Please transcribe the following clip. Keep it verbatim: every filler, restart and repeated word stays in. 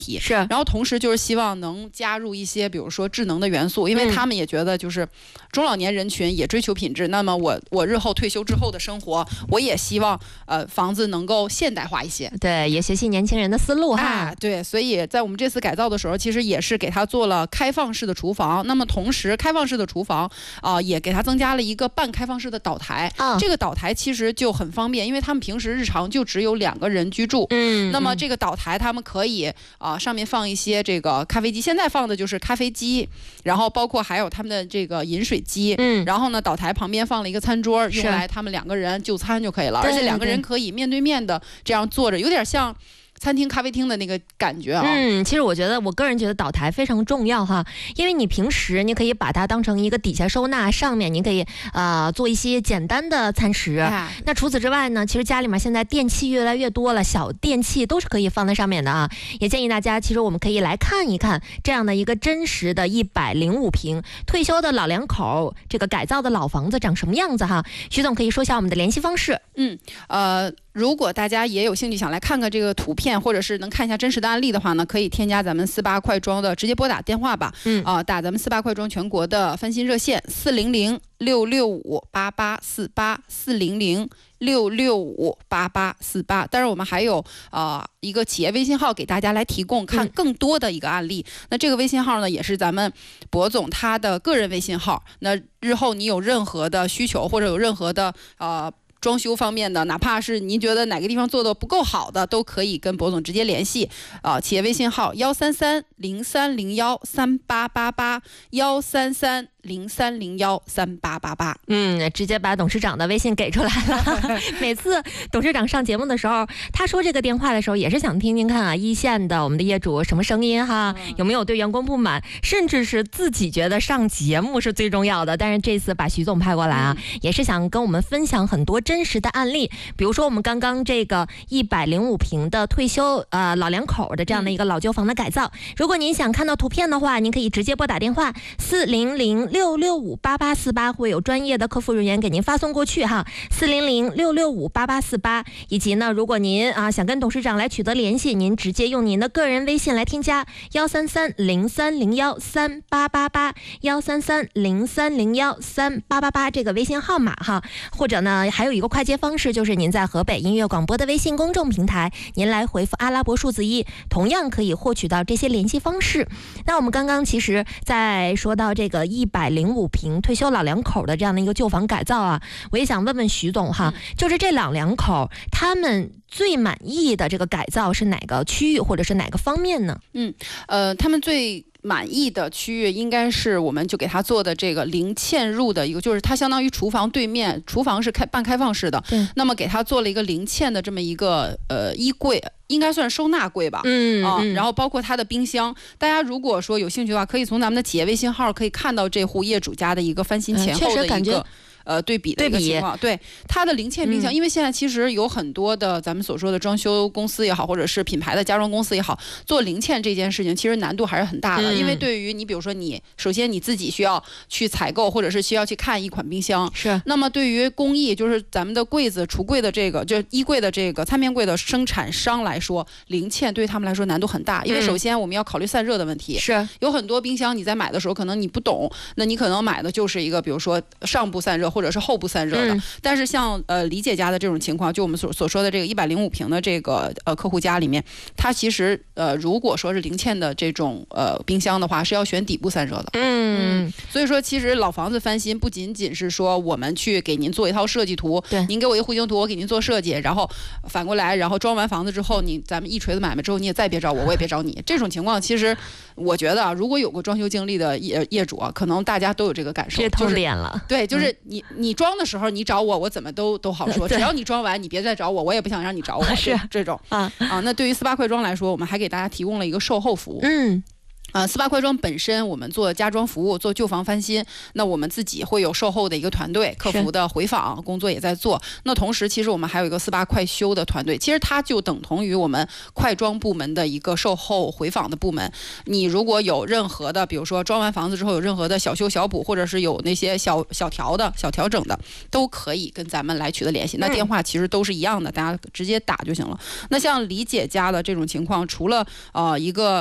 题，是，然后同时就是希望能加入一些，比如说智能的元素，因为他们也觉得就是中老年人群也追求品质。嗯、那么我我日后退休之后的生活，我也希望呃房子能够现代化一些。 对，也学习年轻人的思路哈。 啊，对，所以在我们这次改造的时候，其实也是给他做了开放式的厨房。那么同时，开放式的厨房啊、呃，也给他增加了一个半开放式的岛台。啊、这个岛台其实就很方便，因为他们平时日常就只有两个人居住。嗯，那么这个岛台他们可以啊。呃上面放一些这个咖啡机，现在放的就是咖啡机，然后包括还有他们的这个饮水机，嗯，然后呢，岛台旁边放了一个餐桌，用来他们两个人就餐就可以了，而且两个人可以面对面的这样坐着，有点像餐厅、咖啡厅的那个感觉啊。 嗯，其实我觉得，我个人觉得岛台非常重要哈，因为你平时你可以把它当成一个底下收纳，上面你可以呃做一些简单的餐食。哎、那除此之外呢，其实家里面现在电器越来越多了，小电器都是可以放在上面的啊。也建议大家，其实我们可以来看一看这样的一个真实的一百零五平退休的老两口这个改造的老房子长什么样子哈。徐总可以说一下我们的联系方式。 嗯，呃。如果大家也有兴趣想来看看这个图片，或者是能看一下真实的案例的话呢，可以添加咱们四八快装的直接拨打电话吧。嗯啊、呃，打咱们四八快装全国的翻新热线四零零六六五八八四八四零零六六五八八四八。当然，我们还有啊、呃、一个企业微信号给大家来提供看更多的一个案例。嗯、那这个微信号呢，也是咱们博总他的个人微信号。那日后你有任何的需求或者有任何的呃。装修方面的，哪怕是您觉得哪个地方做的不够好的，都可以跟博总直接联系啊、呃。企业微信号幺三三零三零幺三八八八幺三三零三零幺三八八八。 嗯，直接把董事长的微信给出来了。每次董事长上节目的时候，他说这个电话的时候，也是想听听看啊，一线的我们的业主什么声音哈，嗯、有没有对员工不满，甚至是自己觉得上节目是最重要的。但是这次把徐总派过来啊，嗯、也是想跟我们分享很多真实的案例，比如说我们刚刚这个一百零五平的退休呃老两口的这样的一个老旧房的改造。如果您想看到图片的话，您可以直接拨打电话四零零六六五八八四八，会有专业的客服人员给您发送过去哈。四零零六六五八八四八，以及呢，如果您啊想跟董事长来取得联系，您直接用您的个人微信来添加幺三三零三零幺三八八八幺三三零三零幺三八八八这个微信号码哈，或者呢还有一个快捷方式，就是您在河北音乐广播的微信公众平台，您来回复阿拉伯数字一，同样可以获取到这些联系方式。那我们刚刚其实在说到这个一百零五平退休老两口的这样的一个旧房改造啊，我也想问问徐总哈，就是这老两口他们最满意的这个改造是哪个区域或者是哪个方面呢？ 嗯，呃，他们最满意的区域应该是我们就给他做的这个零嵌入的一个，就是它相当于厨房对面，厨房是开半开放式的，那么给他做了一个零嵌的这么一个呃衣柜。应该算是收纳柜吧，嗯啊，然后包括它的冰箱，大家如果说有兴趣的话，可以从咱们的企业微信号可以看到这户业主家的一个翻新前后的一个。呃，对比的一个情况，对它的零嵌冰箱、嗯，因为现在其实有很多的咱们所说的装修公司也好，或者是品牌的家装公司也好，做零嵌这件事情其实难度还是很大的。嗯、因为对于你，比如说你首先你自己需要去采购，或者是需要去看一款冰箱，是。那么对于工艺，就是咱们的柜子、橱柜的这个，就衣柜的这个餐面柜的生产商来说，零嵌对他们来说难度很大，因为首先我们要考虑散热的问题。是、嗯、有很多冰箱你在买的时候，可能你不懂，那你可能买的就是一个，比如说上部散热。或者是后部散热的，嗯、但是像呃李姐家的这种情况，就我们所所说的这个一百零五平的这个呃客户家里面，它其实呃如果说是零嵌的这种呃冰箱的话，是要选底部散热的。嗯，嗯所以说其实老房子翻新不仅仅是说我们去给您做一套设计图，对，您给我一个户型图，我给您做设计，然后反过来，然后装完房子之后，你咱们一锤子买卖之后，你也再别找我，我也别找你。这种情况其实我觉得啊，如果有过装修经历的业业主啊，可能大家都有这个感受， 这痛点了。 就是、对，就是你。嗯你装的时候你找我，我怎么都都好说。只要你装完，你别再找我，我也不想让你找我。是这种啊啊。那对于四八快装来说，我们还给大家提供了一个售后服务。嗯。 啊、呃，斯巴快装本身我们做家装服务，做旧房翻新，那我们自己会有售后的一个团队，客服的回访工作也在做。那同时，其实我们还有一个斯巴快修的团队，其实它就等同于我们快装部门的一个售后回访的部门。你如果有任何的，比如说装完房子之后有任何的小修小补，或者是有那些小小调的小调整的，都可以跟咱们来取得联系。那电话其实都是一样的，大家直接打就行了。那像李姐家的这种情况，除了呃一个